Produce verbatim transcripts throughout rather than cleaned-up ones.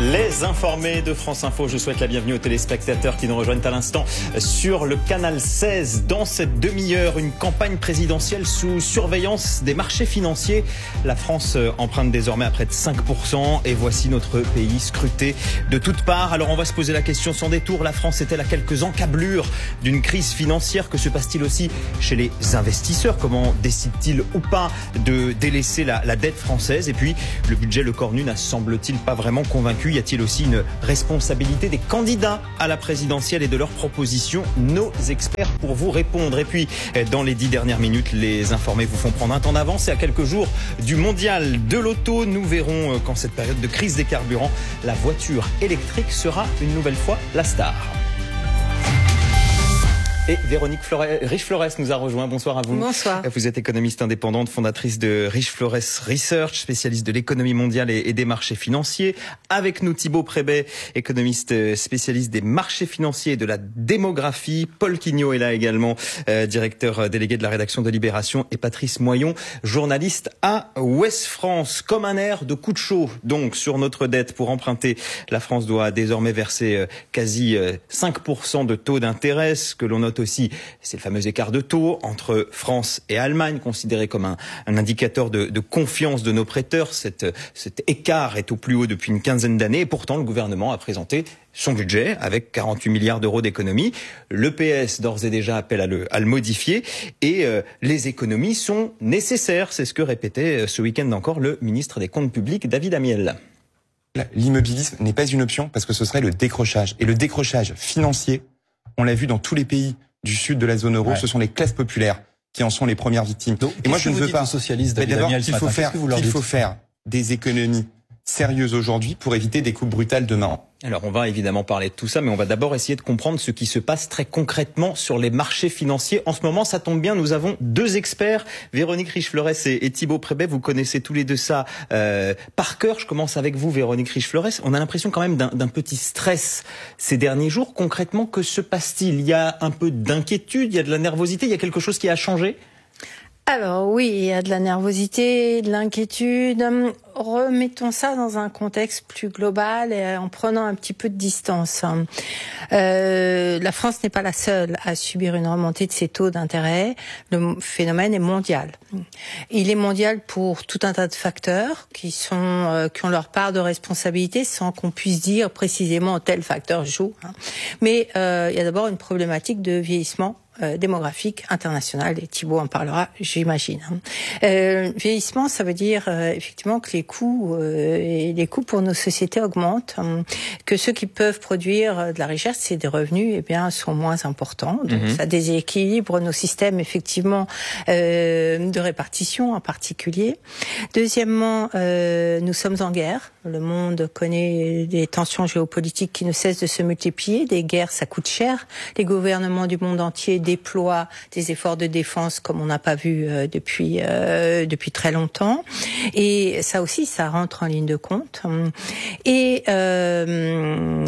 Les informés de France Info, je souhaite la bienvenue aux téléspectateurs qui nous rejoignent à l'instant sur le canal seize. Dans cette demi-heure, une campagne présidentielle sous surveillance des marchés financiers. La France emprunte désormais à près de cinq pour cent et voici notre pays scruté de toutes parts. Alors on va se poser la question sans détour, la France est-elle à quelques encablures d'une crise financière? Que se passe-t-il aussi chez les investisseurs? Comment décident-ils ou pas de délaisser la, la dette française? Et puis le budget Le Cornu n'a semble-t-il pas vraiment convaincu. Y a-t-il aussi une responsabilité des candidats à la présidentielle et de leurs propositions? Nos experts pour vous répondre. Et puis, dans les dix dernières minutes, les informés vous font prendre un temps d'avance. Et à quelques jours du mondial de l'auto, nous verrons qu'en cette période de crise des carburants, la voiture électrique sera une nouvelle fois la star. Et Véronique Riche-Flores nous a rejoint. Bonsoir à vous. Bonsoir. Vous êtes économiste indépendante, fondatrice de Riche-Flores Research, spécialiste de l'économie mondiale et des marchés financiers. Avec nous, Thibaut Prébet, économiste spécialiste des marchés financiers et de la démographie. Paul Quignot est là également, euh, directeur délégué de la rédaction de Libération. Et Patrice Moyon, journaliste à Ouest France. Comme un air de coup de chaud, donc, sur notre dette. Pour emprunter, la France doit désormais verser euh, quasi euh, cinq pour cent de taux d'intérêt, ce que l'on note aussi, c'est le fameux écart de taux entre France et Allemagne, considéré comme un, un indicateur de, de confiance de nos prêteurs. Cette, cet écart est au plus haut depuis une quinzaine d'années et pourtant le gouvernement a présenté son budget avec quarante-huit milliards d'euros d'économies. Le P S d'ores et déjà appelle à le, à le modifier et euh, les économies sont nécessaires. C'est ce que répétait ce week-end encore le ministre des Comptes publics, David Amiel. L'immobilisme n'est pas une option parce que ce serait le décrochage. Et le décrochage financier, on l'a vu dans tous les pays du sud de la zone euro, ouais. Ce sont les classes populaires qui en sont les premières victimes. Donc, et moi, je ne veux pas. Socialiste, mais d'abord, qu'il faut faire, qu'il faut faire des économies sérieuses aujourd'hui pour éviter des coupes brutales demain. Alors on va évidemment parler de tout ça, mais on va d'abord essayer de comprendre ce qui se passe très concrètement sur les marchés financiers. En ce moment, ça tombe bien, nous avons deux experts, Véronique Riche-Flores et, et Thibaut Prébet. Vous connaissez tous les deux ça euh, par cœur. Je commence avec vous, Véronique Riche-Flores. On a l'impression quand même d'un, d'un petit stress ces derniers jours. Concrètement, que se passe-t-il? Il y a un peu d'inquiétude, il y a de la nervosité, il y a quelque chose qui a changé? Alors oui, il y a de la nervosité, de l'inquiétude. Remettons ça dans un contexte plus global et en prenant un petit peu de distance. Euh, la France n'est pas la seule à subir une remontée de ses taux d'intérêt. Le phénomène est mondial. Il est mondial pour tout un tas de facteurs qui sont euh, qui ont leur part de responsabilité, sans qu'on puisse dire précisément tel facteur joue. Hein. Mais euh, il y a d'abord une problématique de vieillissement Euh, démographique international, et Thibaut en parlera, j'imagine. Euh, vieillissement, ça veut dire euh, effectivement que les coûts euh, et les coûts pour nos sociétés augmentent, euh, que ceux qui peuvent produire de la richesse et des revenus, eh bien, sont moins importants. Donc, mmh. ça déséquilibre nos systèmes effectivement euh, de répartition en particulier. Deuxièmement, euh, nous sommes en guerre. Le monde connaît des tensions géopolitiques qui ne cessent de se multiplier. Des guerres, ça coûte cher. Les gouvernements du monde entier déploie des efforts de défense comme on n'a pas vu euh, depuis euh, depuis très longtemps, et ça aussi ça rentre en ligne de compte. Et euh,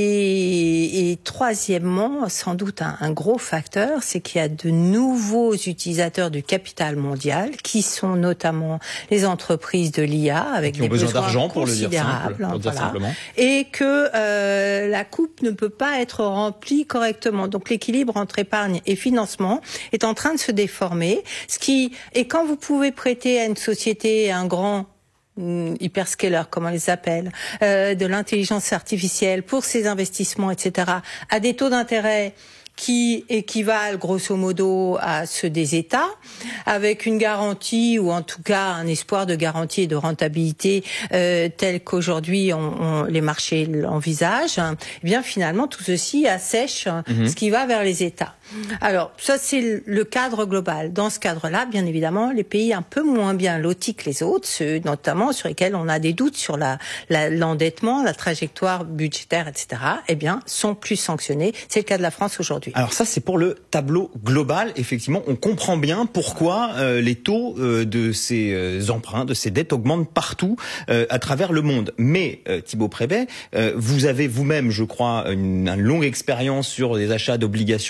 et, et troisièmement, sans doute un, un gros facteur, c'est qu'il y a de nouveaux utilisateurs du capital mondial qui sont notamment les entreprises de l'I A avec qui ont des besoin besoins d'argent pour le dire simple, pour le dire voilà, simplement, et que euh, la coupe ne peut pas être remplie correctement. Donc l'équilibre entre épargne et financement est en train de se déformer, ce qui et quand vous pouvez prêter à une société, à un grand hum, hyperscaler, comme on les appelle, euh, de l'intelligence artificielle pour ses investissements, et cetera, à des taux d'intérêt qui équivalent grosso modo à ceux des États, avec une garantie ou en tout cas un espoir de garantie et de rentabilité euh, tel qu'aujourd'hui on, on, les marchés l'envisagent, eh bien finalement tout ceci assèche mmh. ce qui va vers les États. Alors ça c'est le cadre global. Dans ce cadre-là, bien évidemment, les pays un peu moins bien lotis que les autres, ceux notamment sur lesquels on a des doutes sur la, la, l'endettement, la trajectoire budgétaire, et cetera, eh bien sont plus sanctionnés. C'est le cas de la France aujourd'hui. Alors ça, c'est pour le tableau global. Effectivement, on comprend bien pourquoi euh, les taux euh, de ces euh, emprunts, de ces dettes augmentent partout euh, à travers le monde. Mais euh, Thibaut Prébet, euh, vous avez vous-même, je crois, une, une longue expérience sur les achats d'obligations sur les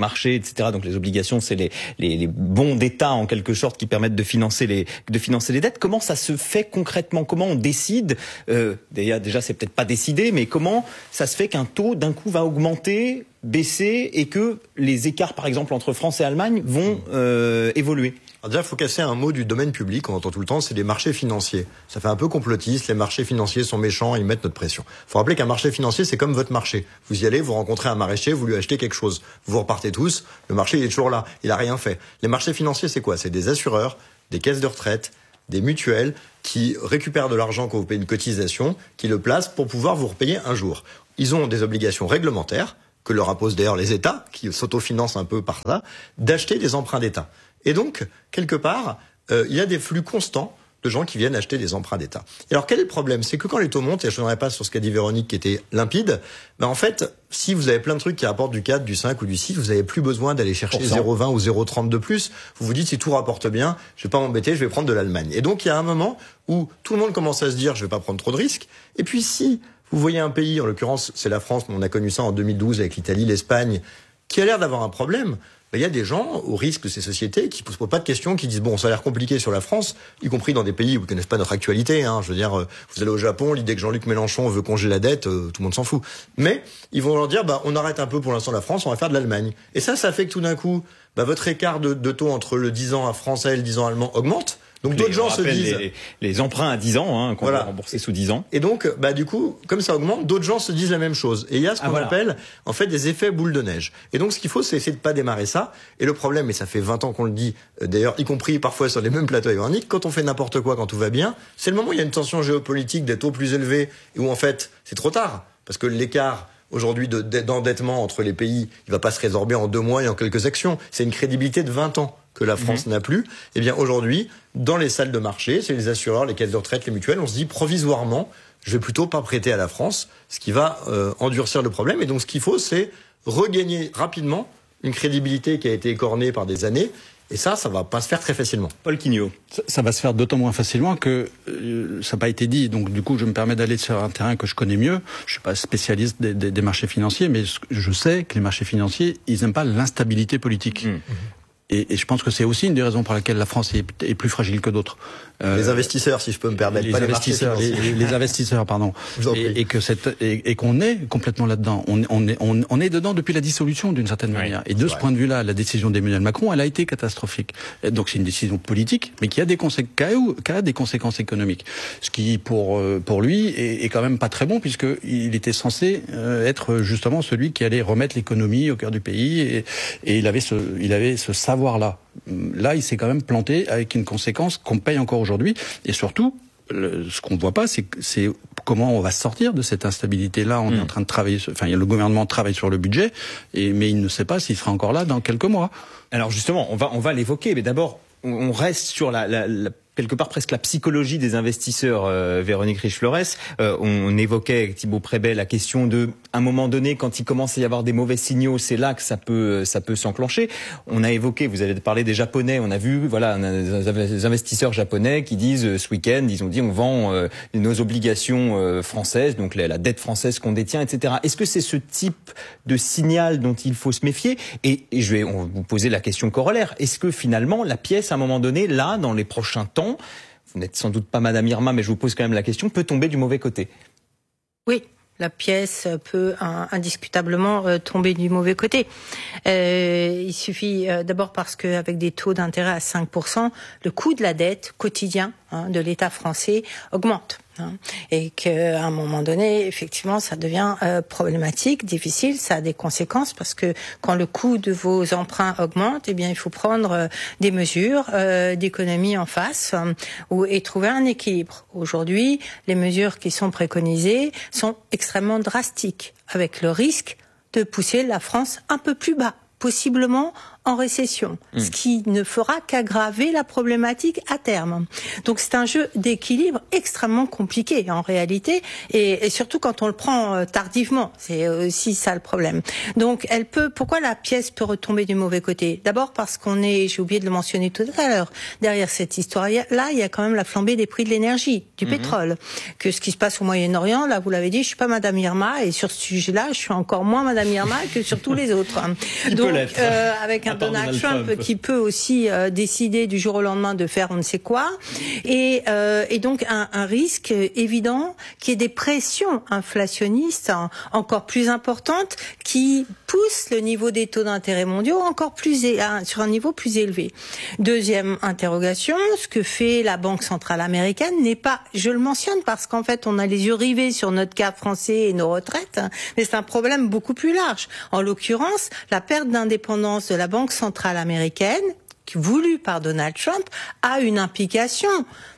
marché, et cetera. Donc les obligations, c'est les, les, les bons d'État en quelque sorte qui permettent de financer les, de financer les dettes. Comment ça se fait concrètement? Comment on décide euh, Déjà, déjà c'est peut-être pas décidé, mais comment ça se fait qu'un taux d'un coup va augmenter, baisser et que les écarts, par exemple, entre France et Allemagne vont euh, évoluer? Alors déjà, il faut casser un mot du domaine public, on entend tout le temps, c'est les marchés financiers. Ça fait un peu complotiste, les marchés financiers sont méchants, ils mettent notre pression. Il faut rappeler qu'un marché financier, c'est comme votre marché. Vous y allez, vous rencontrez un maraîcher, vous lui achetez quelque chose. Vous repartez tous, le marché il est toujours là, il a rien fait. Les marchés financiers, c'est quoi? C'est des assureurs, des caisses de retraite, des mutuelles qui récupèrent de l'argent quand vous payez une cotisation, qui le placent pour pouvoir vous repayer un jour. Ils ont des obligations réglementaires, que leur imposent d'ailleurs les États, qui s'autofinancent un peu par ça, d'acheter des emprunts d'État. Et donc, quelque part, euh, il y a des flux constants de gens qui viennent acheter des emprunts d'État. Et alors, quel est le problème? C'est que quand les taux montent, et je ne reviendrai pas sur ce qu'a dit Véronique qui était limpide, ben en fait, si vous avez plein de trucs qui rapportent du quatre, du cinq ou du six, vous n'avez plus besoin d'aller chercher zéro virgule vingt ou zéro virgule trente de plus. Vous vous dites, si tout rapporte bien, je vais pas m'embêter, je vais prendre de l'Allemagne. Et donc, il y a un moment où tout le monde commence à se dire, je vais pas prendre trop de risques. Et puis, si vous voyez un pays, en l'occurrence, c'est la France, mais on a connu ça en deux mille douze avec l'Italie, l'Espagne, qui a l'air d'avoir un problème, il y a des gens, au risque de ces sociétés, qui ne posent pas de questions, qui disent, bon, ça a l'air compliqué sur la France, y compris dans des pays où ils ne connaissent pas notre actualité. Hein. Je veux dire, vous allez au Japon, l'idée que Jean-Luc Mélenchon veut congeler la dette, euh, tout le monde s'en fout. Mais ils vont leur dire, bah, on arrête un peu pour l'instant la France, on va faire de l'Allemagne. Et ça, ça fait que tout d'un coup, bah, votre écart de, de taux entre le dix ans français et le dix ans allemand augmente. Donc d'autres gens se disent les, les emprunts à dix ans, hein, qu'on voilà. va rembourser sous dix ans. Et donc, bah du coup, comme ça augmente, d'autres gens se disent la même chose. Et il y a ce qu'on ah, voilà. appelle en fait des effets boule de neige. Et donc, ce qu'il faut, c'est essayer de pas démarrer ça. Et le problème, et ça fait vingt ans qu'on le dit, d'ailleurs, y compris parfois sur les mêmes plateaux ironiques, quand on fait n'importe quoi, quand tout va bien, c'est le moment où il y a une tension géopolitique, des taux plus élevés, et où en fait, c'est trop tard, parce que l'écart aujourd'hui de, d'endettement entre les pays, il va pas se résorber en deux mois et en quelques actions. C'est une crédibilité de vingt ans que la France mmh. n'a plus. Eh bien, aujourd'hui, dans les salles de marché, c'est les assureurs, les caisses de retraite, les mutuelles, on se dit provisoirement, je vais plutôt pas prêter à la France, ce qui va euh, endurcir le problème. Et donc, ce qu'il faut, c'est regagner rapidement une crédibilité qui a été écornée par des années. Et ça, ça va pas se faire très facilement. Paul Quignot. Ça, ça va se faire d'autant moins facilement que euh, ça n'a pas été dit. Donc, du coup, je me permets d'aller sur un terrain que je connais mieux. Je suis pas spécialiste des, des, des marchés financiers, mais je sais que les marchés financiers, ils n'aiment pas l'instabilité politique. Mmh. Et, et je pense que c'est aussi une des raisons pour laquelle la France est, est plus fragile que d'autres. Euh, les investisseurs, si je peux me permettre, les pas investisseurs, les, les, les investisseurs, pardon. Et, et que cette, et, et qu'on est complètement là-dedans. On, on est, on, on est dedans depuis la dissolution d'une certaine oui, manière. Et de ce vrai. point de vue-là, la décision d'Emmanuel Macron, elle a été catastrophique. Donc c'est une décision politique, mais qui a des conséquences, qui a des conséquences économiques. Ce qui, pour pour lui, est, est quand même pas très bon puisque il était censé être justement celui qui allait remettre l'économie au cœur du pays et, et il avait ce, il avait ce savoir-là. Là, il s'est quand même planté avec une conséquence qu'on paye encore aujourd'hui. Et surtout, le, ce qu'on ne voit pas, c'est, c'est comment on va sortir de cette instabilité-là. On mmh. est en train de travailler, sur, enfin, le gouvernement travaille sur le budget, et, mais il ne sait pas s'il sera encore là dans quelques mois. Alors justement, on va, on va l'évoquer, mais d'abord, on reste sur la, la, la quelque part presque la psychologie des investisseurs, euh, Véronique Riche-Flores. Euh, on, on évoquait avec Thibaut Prébet la question de, à un moment donné, quand il commence à y avoir des mauvais signaux, c'est là que ça peut, ça peut s'enclencher. On a évoqué, vous avez parlé des Japonais, on a vu, voilà, on a des investisseurs japonais qui disent, euh, ce week-end, ils ont dit, on vend euh, nos obligations euh, françaises, donc la, la dette française qu'on détient, et cetera. Est-ce que c'est ce type de signal dont il faut se méfier? Et, et je vais on va vous poser la question corollaire. Est-ce que finalement, la pièce, à un moment donné, là, dans les prochains temps, vous n'êtes sans doute pas Madame Irma, mais je vous pose quand même la question, peut tomber du mauvais côté? Oui, la pièce peut hein, indiscutablement euh, tomber du mauvais côté. Euh, il suffit euh, d'abord parce qu'avec des taux d'intérêt à cinq pour cent, le coût de la dette quotidien hein, de l'État français augmente. Hein, et qu'à un moment donné, effectivement, ça devient euh, problématique, difficile, ça a des conséquences parce que quand le coût de vos emprunts augmente, eh bien, il faut prendre euh, des mesures euh, d'économie en face euh, ou, et trouver un équilibre. Aujourd'hui, les mesures qui sont préconisées sont extrêmement drastiques, avec le risque de pousser la France un peu plus bas, possiblement en récession, mmh. ce qui ne fera qu'aggraver la problématique à terme. Donc c'est un jeu d'équilibre extrêmement compliqué en réalité, et, et surtout quand on le prend tardivement, c'est aussi ça le problème. Donc elle peut, pourquoi la pièce peut retomber du mauvais côté? D'abord parce qu'on est, j'ai oublié de le mentionner tout à l'heure, derrière cette histoire-là, il y a quand même la flambée des prix de l'énergie, du mmh. pétrole, que ce qui se passe au Moyen-Orient, là vous l'avez dit, je suis pas Madame Irma, et sur ce sujet-là, je suis encore moins Madame Irma que sur tous les autres. Donc euh, avec un Donald, Donald Trump, Trump qui peut aussi euh, décider du jour au lendemain de faire on ne sait quoi, et, euh, et donc un, un risque évident qui est des pressions inflationnistes encore plus importantes qui poussent le niveau des taux d'intérêt mondiaux encore plus sur un niveau plus élevé. Deuxième interrogation, ce que fait la Banque centrale américaine n'est pas, je le mentionne parce qu'en fait on a les yeux rivés sur notre cas français et nos retraites, mais c'est un problème beaucoup plus large. En l'occurrence, la perte d'indépendance de la Banque centrale américaine, voulue par Donald Trump, a une implication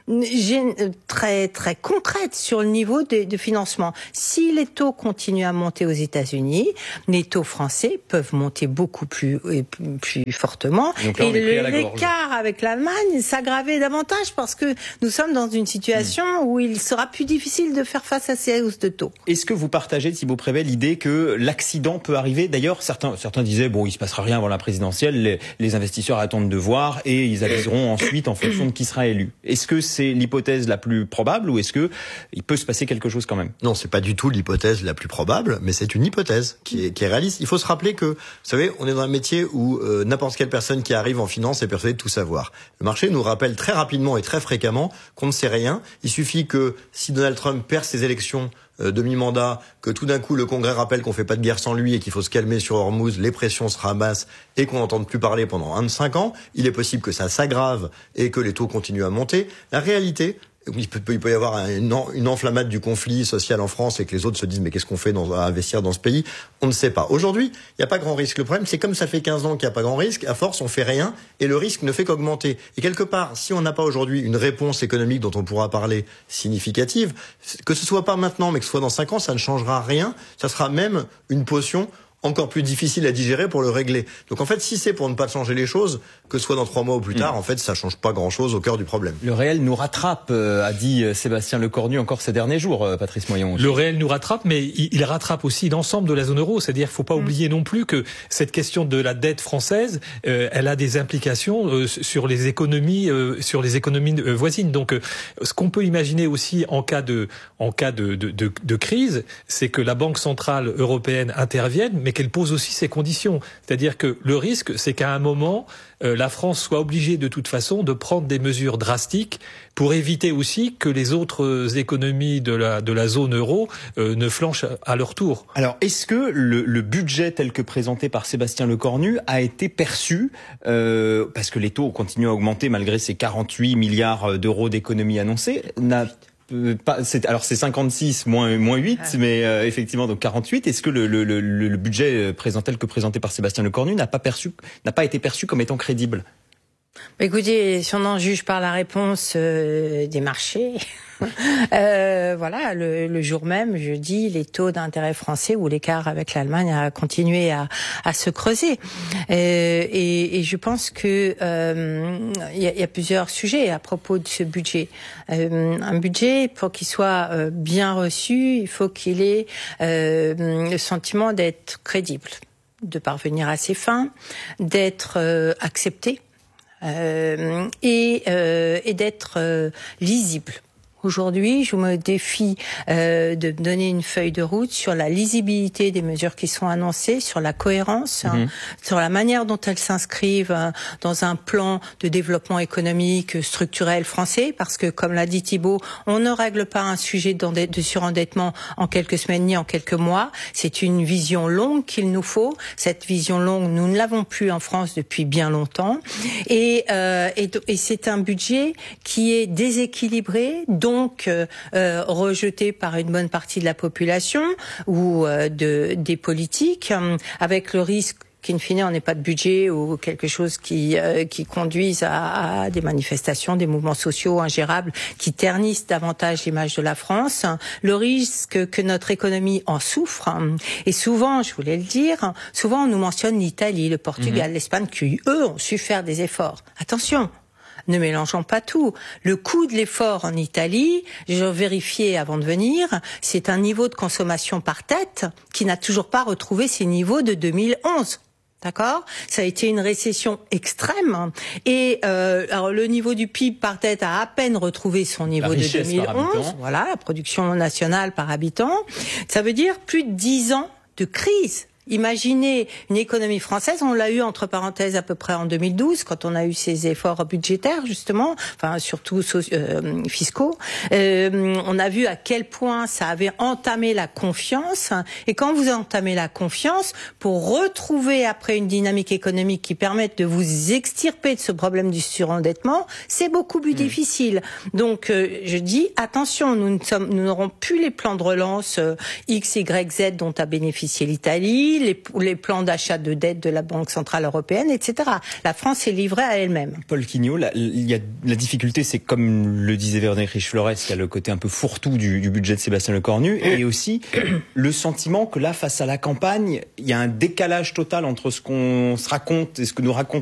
très très concrète sur le niveau de, de financement. Si les taux continuent à monter aux États-Unis, les taux français peuvent monter beaucoup plus plus, plus fortement. Donc là, on et est pris à la gorge. L'écart avec l'Allemagne s'aggraver davantage parce que nous sommes dans une situation mmh. où il sera plus difficile de faire face à ces hausses de taux. Est-ce que vous partagez, Thibaut Prévet, l'idée que l'accident peut arriver? D'ailleurs, certains certains disaient bon, il se passera rien avant la présidentielle, les, les investisseurs attendent de voir et ils aviseront ensuite en fonction de qui sera élu. Est-ce que c'est l'hypothèse la plus probable ou est-ce que il peut se passer quelque chose quand même? Non, c'est pas du tout l'hypothèse la plus probable, mais c'est une hypothèse qui est, qui est réaliste. Il faut se rappeler que, vous savez, on est dans un métier où euh, n'importe quelle personne qui arrive en finance est persuadée de tout savoir. Le marché nous rappelle très rapidement et très fréquemment qu'on ne sait rien. Il suffit que si Donald Trump perd ses élections euh, demi-mandat, que tout d'un coup le Congrès rappelle qu'on fait pas de guerre sans lui et qu'il faut se calmer sur Hormuz, les pressions se ramassent et qu'on n'entende plus parler pendant vingt-cinq ans, il est possible que ça s'aggrave et que les taux continuent à monter. La réalité, il peut, il peut y avoir une, une enflammade du conflit social en France et que les autres se disent mais qu'est-ce qu'on fait dans, à investir dans ce pays? On ne sait pas. Aujourd'hui, il n'y a pas grand risque. Le problème, c'est comme ça fait quinze ans qu'il n'y a pas grand risque, à force on fait rien et le risque ne fait qu'augmenter. Et quelque part, si on n'a pas aujourd'hui une réponse économique dont on pourra parler significative, que ce soit pas maintenant mais que ce soit dans cinq ans, ça ne changera rien. Ça sera même une potion encore plus difficile à digérer pour le régler. Donc en fait, si c'est pour ne pas changer les choses, que ce soit dans trois mois ou plus tard, mmh. en fait, ça change pas grand-chose au cœur du problème. Le réel nous rattrape, euh, a dit Sébastien Lecornu encore ces derniers jours, euh, Patrice Moyon. Le réel nous rattrape, mais il, il rattrape aussi l'ensemble de la zone euro. C'est-à-dire qu'il faut pas mmh. oublier non plus que cette question de la dette française, euh, elle a des implications euh, sur les économies, euh, sur les économies euh, voisines. Donc, euh, ce qu'on peut imaginer aussi en cas de, en cas de, de, de, de crise, c'est que la Banque centrale européenne intervienne, mais qu'elle pose aussi ses conditions. C'est-à-dire que le risque, c'est qu'à un moment, euh, la France soit obligée de toute façon de prendre des mesures drastiques pour éviter aussi que les autres économies de la, de la zone euro euh, ne flanchent à leur tour. Alors, est-ce que le, le budget tel que présenté par Sébastien Lecornu a été perçu, euh, parce que les taux continuent à augmenter malgré ces quarante-huit milliards d'euros d'économies annoncées, n'a Pas, c'est, alors c'est cinquante-six moins moins huit, ah. mais euh, effectivement donc quarante-huit. Est-ce que le, le, le, le budget présenté tel que présenté par Sébastien Lecornu n'a pas perçu, n'a pas été perçu comme étant crédible? Écoutez, si on en juge par la réponse euh, des marchés, euh, voilà, le, le jour même, jeudi, les taux d'intérêt français ou l'écart avec l'Allemagne a continué à, à se creuser. Euh, et, et je pense que euh, il y, a, y a plusieurs sujets à propos de ce budget. Euh, un budget, pour qu'il soit euh, bien reçu, il faut qu'il ait euh, le sentiment d'être crédible, de parvenir à ses fins, d'être euh, accepté. Euh, et, euh, et d'être euh, lisible. Aujourd'hui, je me défie euh, de donner une feuille de route sur la lisibilité des mesures qui sont annoncées, sur la cohérence, mmh. hein, sur la manière dont elles s'inscrivent hein, dans un plan de développement économique structurel français, parce que, comme l'a dit Thibaut, on ne règle pas un sujet de surendettement en quelques semaines ni en quelques mois. C'est une vision longue qu'il nous faut. Cette vision longue, nous ne l'avons plus en France depuis bien longtemps. Et, euh, et, et c'est un budget qui est déséquilibré, donc euh, euh, rejeté par une bonne partie de la population ou euh, de, des politiques, euh, avec le risque qu'in fine, on n'ait pas de budget ou quelque chose qui euh, qui conduise à, à des manifestations, des mouvements sociaux ingérables qui ternissent davantage l'image de la France. Le risque que notre économie en souffre. Et souvent, je voulais le dire, souvent on nous mentionne l'Italie, le Portugal, mmh. l'Espagne, qui eux ont su faire des efforts. Attention, ne mélangeons pas tout. Le coût de l'effort en Italie, j'ai vérifié avant de venir, c'est un niveau de consommation par tête qui n'a toujours pas retrouvé ses niveaux de deux mille onze. D'accord ? Ça a été une récession extrême et euh, alors le niveau du P I B par tête a à peine retrouvé son niveau de deux mille onze. Voilà, la production nationale par habitant. Ça veut dire plus de dix ans de crise. Imaginez une économie française, on l'a eu entre parenthèses à peu près en deux mille douze, quand on a eu ces efforts budgétaires justement, enfin surtout euh, fiscaux. Euh, on a vu à quel point ça avait entamé la confiance. Et quand vous entamez la confiance, pour retrouver après une dynamique économique qui permette de vous extirper de ce problème du surendettement, c'est beaucoup plus mmh. difficile. Donc euh, je dis attention, nous ne sommes, nous n'aurons plus les plans de relance euh, X, Y, Z dont a bénéficié l'Italie. Les, les plans d'achat de dette de la Banque Centrale Européenne, et cetera. La France est livrée à elle-même. Paul Quignot, la, il y a, la difficulté, c'est comme le disait Véronique Riche-Flores, il y a le côté un peu fourre-tout du, du budget de Sébastien Lecornu, et aussi le sentiment que là, face à la campagne, il y a un décalage total entre ce qu'on se raconte et ce que nous raconte